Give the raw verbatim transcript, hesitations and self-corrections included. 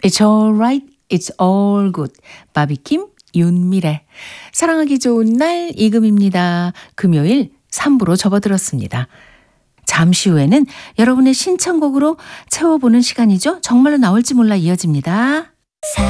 It's alright, it's all good. 바비킴, 윤미래. 사랑하기 좋은 날 이금입니다. 금요일 삼 부로 접어들었습니다. 잠시 후에는 여러분의 신청곡으로 채워보는 시간이죠. 정말로 나올지 몰라 이어집니다.